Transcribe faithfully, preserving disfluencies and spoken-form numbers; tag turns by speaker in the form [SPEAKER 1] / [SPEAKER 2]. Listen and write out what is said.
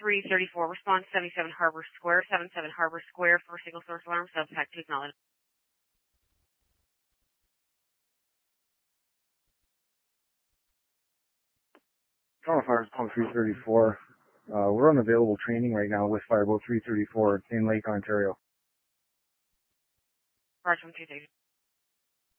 [SPEAKER 1] three thirty-four, response seventy-seven Harbor Square, seventy-seven Harbor Square for single source alarm, subpack to acknowledge.
[SPEAKER 2] Toronto Fire Response three thirty-four. Uh, we're on available training right now with Fireboat three thirty-four in Lake, Ontario.
[SPEAKER 1] Roger, one two three.